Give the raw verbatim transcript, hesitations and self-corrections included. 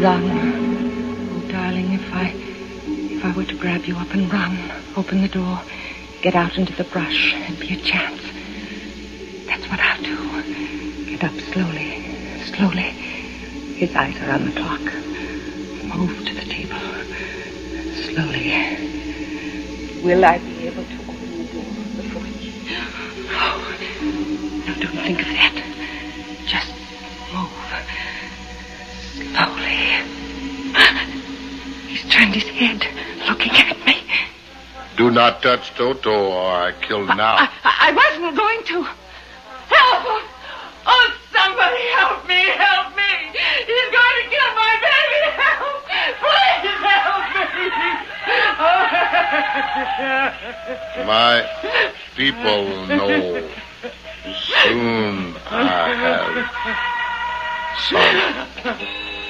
Run. Oh, darling, if I... If I were to grab you up and run, open the door, get out into the brush, it'd be a chance. That's what I'll do. Get up slowly, slowly. His eyes are on the clock. Move to the table. Slowly. Will I be able to open the door before he... Oh, no, don't think of that. Just move. Slowly. He's turned his head, looking at me. Do not touch Toto or I kill now. I, I, I wasn't going to. Help! Oh, somebody help me, help me! He's going to kill my baby! Help! Please help me! My people know. Soon I have son.